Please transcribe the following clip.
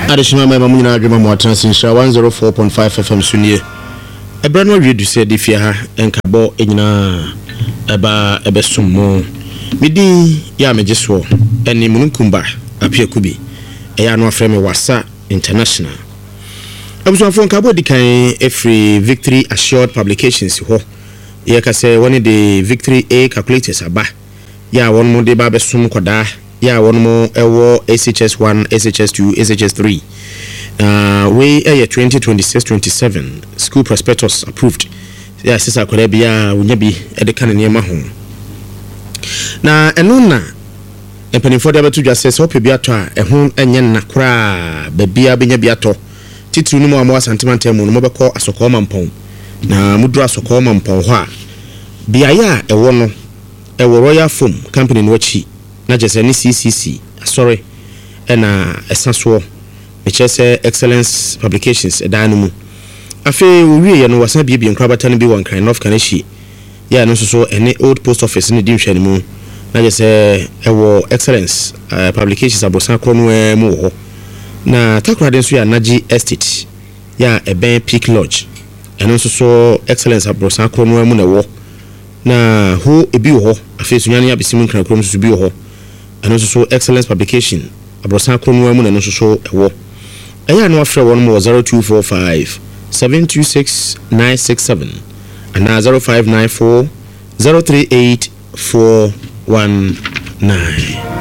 Additional member Munina Adrian Moatran Sha 104.5 FM Sunie. A brand new radio said if you have Enkabo Egna Eba Ebesumo. Midi ya mejeswo eni munkumba apia kubi eya no afreme wasa international abusuafo nkabo dikan every victory assured publications ho ye ka say one the victory a calculators aba ya won mo de ba besum koda ya won mo ewo SHS1 SHS2 SHS3 we 2026-27 school prospectus approved ya sisa koda bia wonya bi e de kan ne ma ho na enuna empanifo de betu dwase se ope biato a ehun enye na kra ba bia benya biato titru no mo amwa santimanta mu no mo beko asoko mampon na mudru asoko mampon ho a bia ya ewo no ewo Royal Foam company no achi na jese ni CCC sorry na esanso me chese excellence publications edan mu afi owie ye no wasan bia nkrabata no bi won kan North Kanashi ya no so any old post office ni dimhwane mu na je say ewo excellence publications abosan kro no mu ho na takrade nso ya Naji Estate ya eben Peak Lodge eno so excellence abosan kro no mu na wo na ho ebi ho afesu nyane abisimu kran kro so bi ho eno so excellence publication abosan kro no mu na no so ewo eya no afre won mo 0245 726 967 and 0594 038 419.